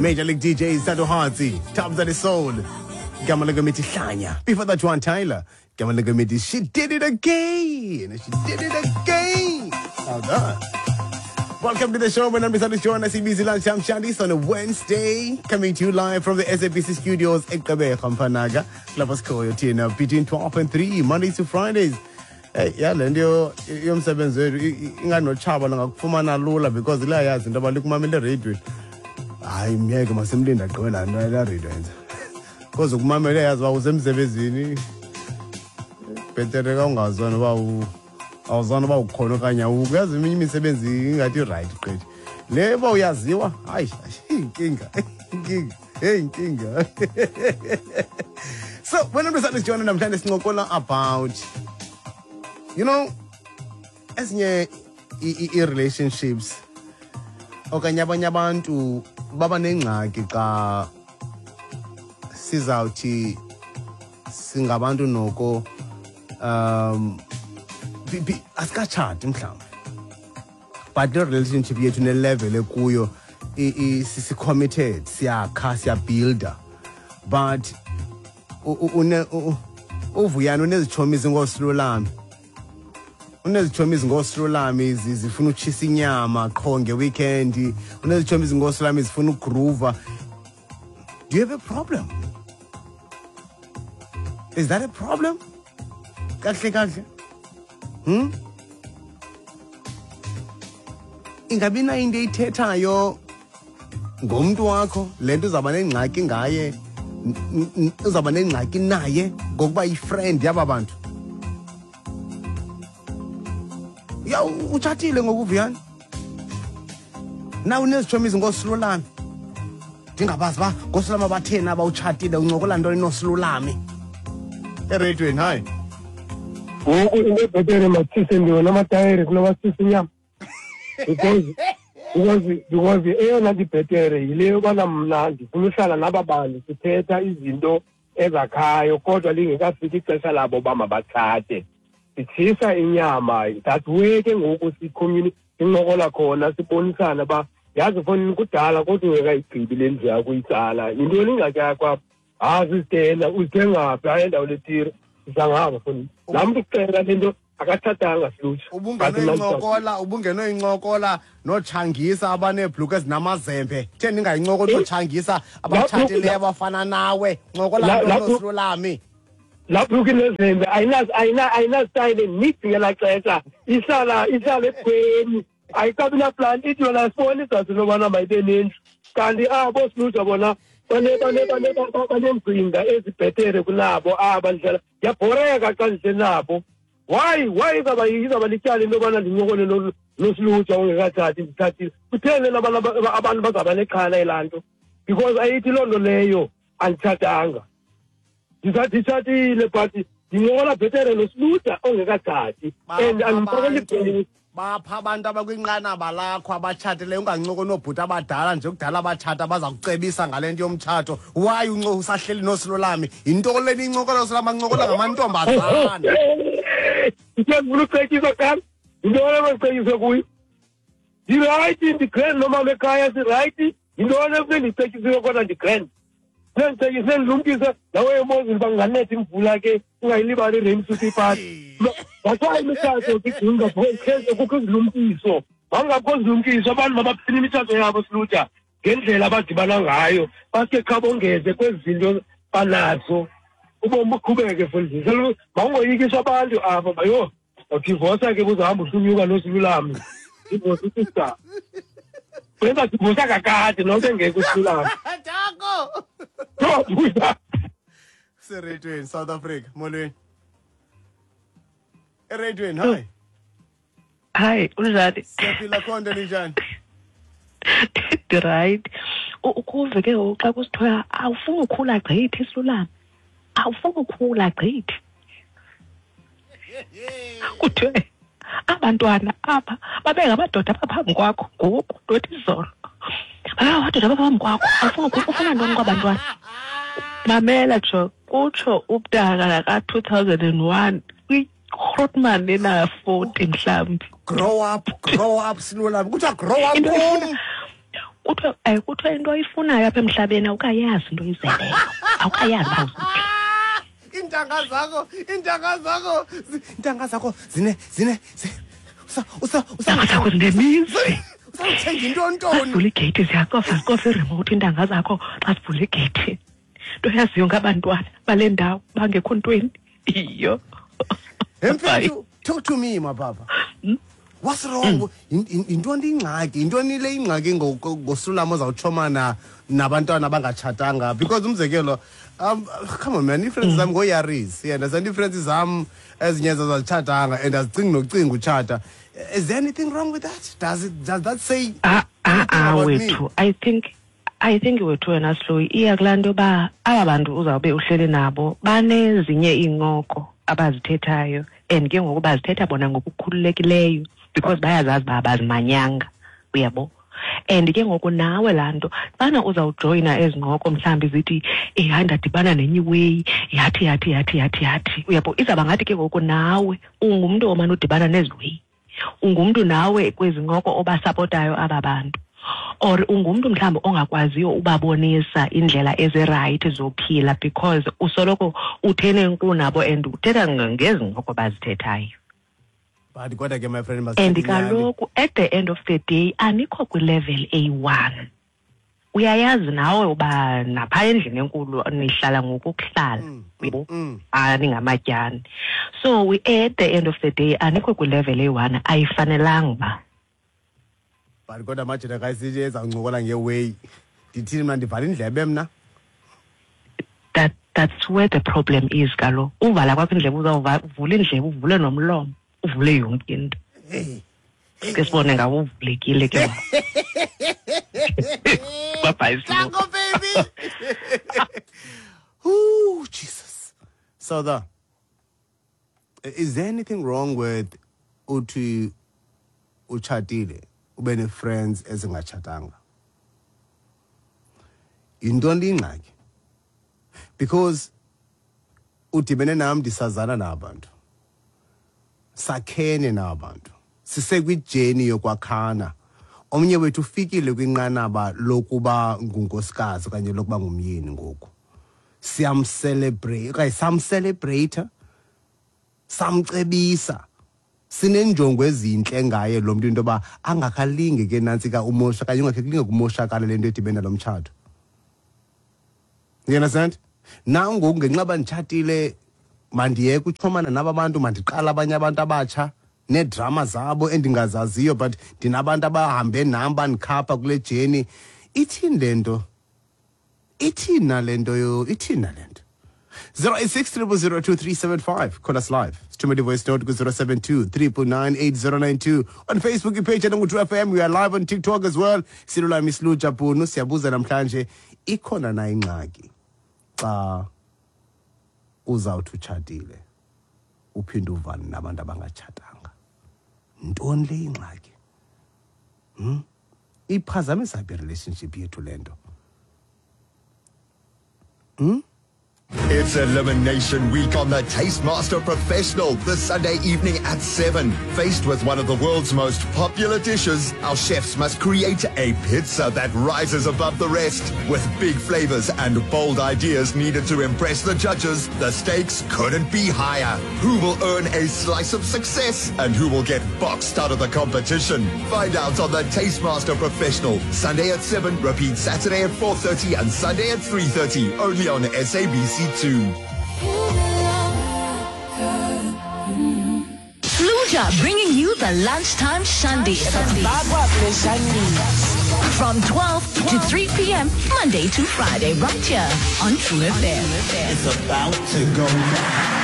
Major League DJ Sato Hartzi, Tabs of the Soul, Gamalagamiti Shanya. Before that one, Tyler, Gamalagamiti, she did it again. She did it again. Well done. Welcome to the show. My name is Anish Joan. I see busy lunch. I'm Shandis on a Wednesday, coming to you live from the SABC studios. Ekabe Kampanaga, Lavaskoyo Tina, between 12 and 3, Mondays to Fridays. Yeah, and you're seven. You no chaba fumana lula because the liars and about look mum in the radio. I'm here to my assembly that going on the radio. Because of Mamma as well as M7. Better the I was on about Konokanya, who has me 7 at your right. Never Yaziwa. I King. So, when I'm just joining, I'm trying to smoke about, you know, as near relationships. Okanyabantu Baba Nenga Kika Sizauti Singabantu Noko askachat mhlawumbe but the relationship yethu ne level ekuyo is committed siya builder but uvuyana unezichomizi ngosilulami zifuna uchisa inyama qho ngeweekend unezichomizi ngosilulami zifuna ugroove. Do you have a problem? Is that a problem? Kahle ingabina into ithethayo ngomntu wakho lento uzaba nengxaki ngaye uzaba nengxaki naye ngokuba ifriend yaba bantu ya utshatile ngokuvuyana na unezichomizi ngosilulami ndingabazi ba ngosilulami abatheni abawutshatile uncokola ntoni nosilulami eradweni hayi into better mathise ndiwona amatayeri kunobasisa inyama because eyona nto ibhetere yile yobana mna ndifuna uhlala naba bantu sithetha izinto ezakhayo kodwa lingekafiki ixesha labo uba mabathathe sitshisa inyama that way ke ngoku sincokola khona sibonisana uba yazi fonini kudala kodwa ungekayigqibi le ndlu yakho uyitsala yintoni ingxaki yakho apha sizitena uzithengaphi hayi endawo letire isangaba fonini laa mntu kucela le nto akathathanga silutsha ubungenoyincokola notshangisa abaneebhluku ezinamazembe theni ndingayincokoli notshangisa abatshatileyo abafana nawe ncokola nosilulami laa bhluku inezembe ayinasitayile nidi ngelaa xesha ihlala ebukhweni ayikabi naplanti ithi yona sifoni isazi lobana mayibe nendlu kanti abo silutsha bona baneengcinga ezibhetere kunabo aba ndlela ndiyabhoreka xa ndisenabo why izaba lityala into yobana ndincokole nosilutsha ongekathathi ndithathile kutheni abantu bazaba nexhala elaa nto because ayithi loo nto leyo anditshatanga ndithathile but ndincokola bhetere nosilutsha ongekathathi and andimfakeli bapha abantu abakwinqanaba lakho abatshatileyo ungancoko noobhuti abadala nje kudala abatshata baza kucebisa ngale nto yomtshato why usahleli nosilulami yinto leni incokola nosilulami ancokola ngamantombazana ndifuna ucekisa kam yintoni ebendicekise kuyo ndirayithi ndigrand nomama ekhaya sirayithi yintoni ekuke ndicekisiwe kodwa ndigrand sendicekise ndilumkise nawe emozini banganethi imvula ke ungayilibali i-rainsuit ipati bathiwa imitshato kigcinga kukho izilumkiso wangapho izilumkiso abantu mabaphina imitshato yabo silutsha ngendlela abadibana ngayo baske qha bongeze kwezi zinto banazo ubomi buqhubeke mfundisi mawungoyikiswa abantu apha bayo udivosa ke buzahamba uhlunyuka nosilulami divosa usista wenza divosa kakade nonke engeke usilulami Tako Seredweni South Africa molweni eradweni hi unjani siyaphila khonto ninjani right ukuve ke xa kusithoya awufuni ukhula gqithi isilulami awufuni ukhula gqithi kuthiwe abantwana apha babengamadoda apaphambi kwakho ngoku ntothi izolo amadoda apaphambi kwakho ufuna ntoni kwabantwana mamela jo kutsho ubudala ka-2001 Grootman ena 40 mhlawumbi grow up silulami kuthiwa grow up kuthiwa kuthiwa into oyifunayo apha emhlabeni awukayazi into oyizeleyo, awukayazi uba uziphi. Intanga zakho zine Intanga zakho zinemizi. usawuthenga into Vula igate ziyakofa iremote intanga zakho xa sivula igate. Into yaziyo ngabantwana bale ndawo bangekho ntweni. Iyo. Mfethu, talk to me my papa. What's wrong? Intoni ingxaki? Intoni le ingxaki ngosulamo zawuchomana nabantwana abangatshatanga? Because umzekelo, come on man, friends zami ngoyaris. Yeah, and friends zami ezinye zazitshatanga and azicingi nocinga uchata. Is there anything wrong with that? Does that say wethu, I think wethu wena Sloyi iya kulando ba abantu uzawube uhlele nabo banezinye iincoko abazithethayo and ke ngoku bazithetha bona ngokukhululekileyo because bayazazi ba abazimanyanga uyabo. And ke ngoku nawe lanto bana uzawujoyina ezincoko mhlambi zithi hayi ndadibana nenye way yathi uyabo izaba ngathi ke ngoku nawe ungumuntu omane udibana neziway, ungumuntu nawe kwezi ncoko obasapotayo aba bantu, or ungumuntu mhlawumbe ongakwaziyo ubabonisa indlela eziright zophila because usoloko uthene enkulu nabo and uthetha ngezi ncoko bazithethayo. But kodwa ke my friend and kaloku at the end of the day anikho kwi-level A1. Uyayazi nawe uba napha endlini enkulu nihlala ngokuhlala ningamatyani. So we at the end of the day anikho kwi-level A1 ayifanelanga ba. But kodwa manje kayisithi ezancokola ngeway ndithini mna ndivala indlebe mna. That's where the problem is kalo. Uvala kwakho indlebe uzawuvula indlebe uvule nomlomo uvule yonke into. Ke sibone ngawo uvulekile ke. Bye-bye. Tango baby. Ooh, Jesus. So is there anything wrong with uthi uchatile ube ne friends ezingachatanga? Intoni ingxaki? Because udibene nami ndisazana nabantu. Sakhene nabantu. Sisekwijeni yokwakhana. Omnye wethu ufikile kwinqanaba lokuba ngunkosikazi kanye lokuba ngumyeni ngoku. Samcelebrate, samcebisa. Sinenjongo ezinhle ngaye lo muntu into ba angakalinge ke nansi ka umosha kanye ungakhelinge kumoshakala lento edibena lo mtshato. You understand? Now ngoku ngenxaba nditshatile mandiyeke uchomana nabantu mandiqala abanye abantu abatsha nedrama zabo endingazaziyo but ndinabantu abahambe nami bandikhapha kule jeni. Ithini lento? Ithina lento 086002375. Call us live. Stream the voice note 072-999-8092. On Facebook page at Ngutu FM. We are live on TikTok as well. Silula Mislu Japunu siyabuza namhlanje ikhona na ingxaki xa uzawuthi utshatile uphinde uvane nabantu abangatshatanga. Ntoni le ingxaki? Iphazamisa phi relationship yethu lento? It's Elimination Week on the Tastemaster Professional this Sunday evening at 7. Faced with one of the world's most popular dishes, our chefs must create a pizza that rises above the rest. With big flavors and bold ideas needed to impress the judges, the stakes couldn't be higher. Who will earn a slice of success and who will get boxed out of the competition? Find out on the Tastemaster Professional, Sunday at 7, repeat Saturday at 4:30 and Sunday at 3:30, only on SABC2. Fluja bringing you the lunchtime Shandi from 12 to 3 p.m. Monday to Friday right here on True FM. It's about to go down.